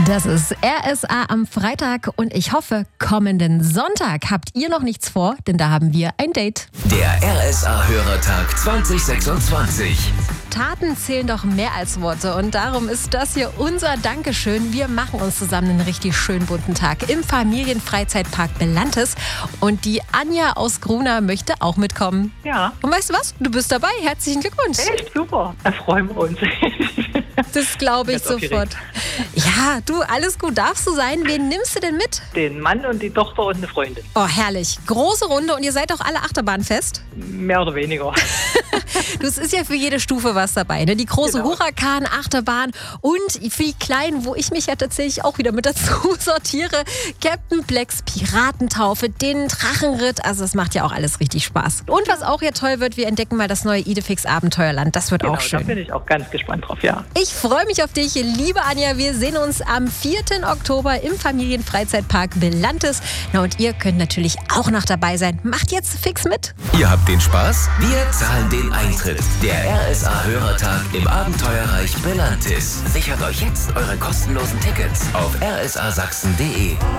Das ist RSA am Freitag und ich hoffe, kommenden Sonntag habt ihr noch nichts vor, denn da haben wir ein Date. Der RSA-Hörertag 2026. Taten zählen doch mehr als Worte und darum ist das hier unser Dankeschön. Wir machen uns zusammen einen richtig schönen bunten Tag im Familienfreizeitpark Belantes und die Anja aus Gruna möchte auch mitkommen. Ja. Und weißt du was? Du bist dabei. Herzlichen Glückwunsch. Echt super. Da freuen wir uns. Das glaube ich sofort. Ja, du, alles gut, darfst du sein. Wen nimmst du denn mit? Den Mann und die Tochter und eine Freundin. Oh, herrlich. Große Runde und ihr seid auch alle Achterbahnfest? Mehr oder weniger. Du, es ist ja für jede Stufe was dabei. Ne? Die große Huracan-Achterbahn und für die Kleinen, wo ich mich ja tatsächlich auch wieder mit dazu sortiere, Captain Blacks Piratentaufe, den Drachenritt. Also es macht ja auch alles richtig Spaß. Und was auch ja toll wird, wir entdecken mal das neue Idefix Abenteuerland. Das wird auch schön. Da bin ich auch ganz gespannt drauf, ja. Ich freue mich auf dich, liebe Anja. Wir sehen uns am 4. Oktober im Familienfreizeitpark Belantes. Na, und ihr könnt natürlich auch noch dabei sein. Macht jetzt fix mit. Ihr habt den Spaß? Wir zahlen den Eintritt. Der RSA-Hörertag im Abenteuerreich Belantis. Sichert euch jetzt eure kostenlosen Tickets auf rsasachsen.de.